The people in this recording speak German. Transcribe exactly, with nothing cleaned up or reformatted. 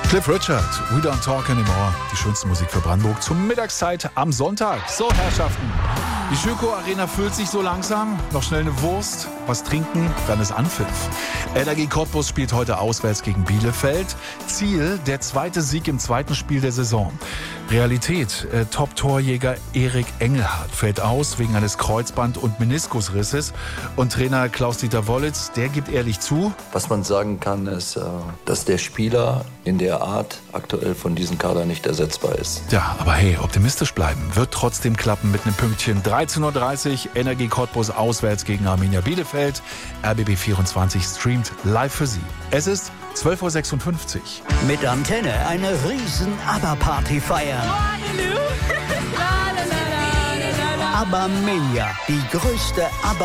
Cliff Richard, We Don't Talk Anymore. Die schönste Musik für Brandenburg zur Mittagszeit am Sonntag. So, Herrschaften, die Schöko Arena füllt sich so langsam. Noch schnell eine Wurst, was trinken, dann ist Anpfiff. L R G Cottbus spielt heute auswärts gegen Bielefeld. Ziel, der zweite Sieg im zweiten Spiel der Saison. Realität, äh, Top-Torjäger Erik Engelhardt fällt aus wegen eines Kreuzband- und Meniskusrisses. Und Trainer Klaus-Dieter Wollitz, der gibt ehrlich zu. Was man sagen kann, ist, dass der Spieler in der Art aktuell von diesem Kader nicht ersetzbar ist. Ja, aber hey, optimistisch bleiben. Wird trotzdem klappen mit einem Pünktchen. dreizehn Uhr dreißig, L R G Cottbus auswärts gegen Arminia Bielefeld. R B B vierundzwanzig streamt live für Sie. Es ist zwölf Uhr sechsundfünfzig. Mit Antenne eine riesen ABBA-Party feiern. ABBA Mania, die größte ABBA